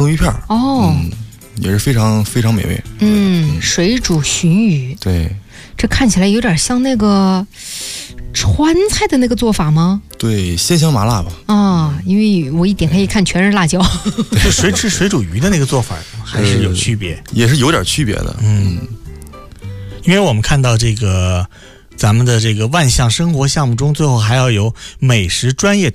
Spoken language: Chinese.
生鱼片哦， 也是非常非常美味。 水煮鲟鱼， 对， 这看起来有点像那个川菜的那个做法吗？ 对，鲜香麻辣吧。 因为我一点开一看全是辣椒。 就水煮鱼的那个做法还是有区别， 也是有点区别的。 因为我们看到这个咱们的这个万象生活项目中，最后还要有美食专业